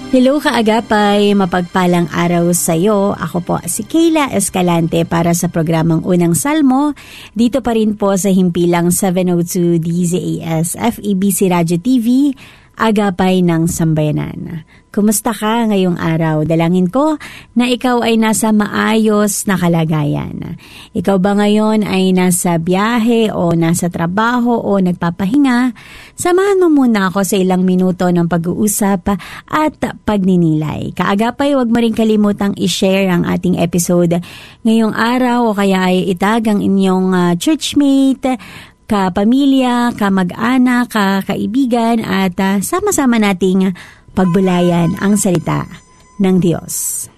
Hello kaagapay, mapagpalang araw sa iyo. Ako po si Kayla Escalante para sa programang Unang Salmo. Dito pa rin po sa Himpilang 702 DZAS FEBC Radio TV, Agapay ng Sambayanan. Kumusta ka ngayong araw? Dalangin ko na ikaw ay nasa maayos na kalagayan. Ikaw ba ngayon ay nasa biyahe o nasa trabaho o nagpapahinga? Samahan mo muna ako sa ilang minuto ng pag-uusap at pagninilay. Kaagapay, huwag mo rin kalimutang i-share ang ating episode ngayong araw o kaya ay itag ang inyong churchmate, kapamilya, kamag-anak, kaibigan at sama-sama nating pagbulayan ang salita ng Diyos.